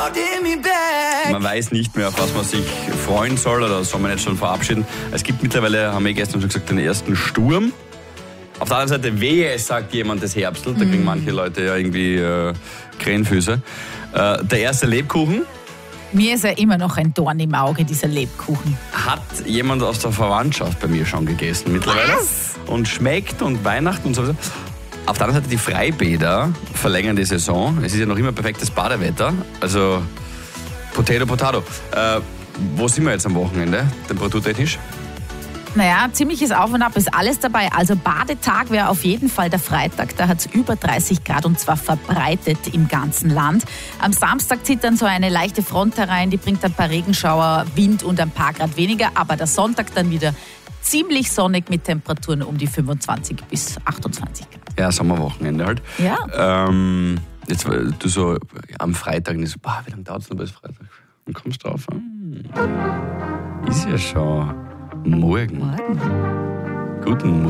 Man weiß nicht mehr, auf was man sich freuen soll, oder soll man jetzt schon verabschieden. Es gibt mittlerweile, haben wir gestern schon gesagt, den ersten Sturm. Auf der anderen Seite, wehe, es sagt jemand, das Herbstl, da kriegen manche Leute ja irgendwie Krähenfüße. Der erste Lebkuchen. Mir ist ja immer noch ein Dorn im Auge, dieser Lebkuchen. Hat jemand aus der Verwandtschaft bei mir schon gegessen mittlerweile. Was? Und schmeckt und Weihnachten und so. Auf der anderen Seite, die Freibäder verlängern die Saison. Es ist ja noch immer perfektes Badewetter. Also Potato, Potato. Wo sind wir jetzt am Wochenende, temperaturtechnisch? Naja, ziemliches Auf und Ab ist alles dabei. Also Badetag wäre auf jeden Fall der Freitag. Da hat es über 30 Grad und zwar verbreitet im ganzen Land. Am Samstag zieht dann so eine leichte Front herein. Die bringt ein paar Regenschauer, Wind und ein paar Grad weniger. Aber der Sonntag dann wieder ziemlich sonnig mit Temperaturen um die 25 bis 28 Grad. Ja, Sommerwochenende halt. Ja. Jetzt du so am Freitag nicht so, wie lange dauert es noch bis Freitag? Dann kommst du drauf. Ist ja schon morgen. Guten Morgen.